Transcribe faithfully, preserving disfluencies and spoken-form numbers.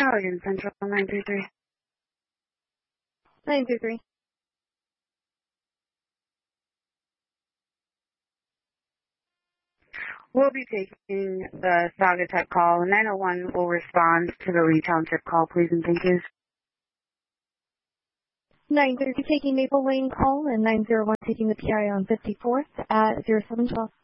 Allegan Central nine three three. nine three three. We'll be taking the Saugatuck call. nine oh one will respond to the Lee Township call, please, and thank you. nine thirty taking Maple Lane call, and nine zero one taking the P I on fifty-fourth at zero seven twelve.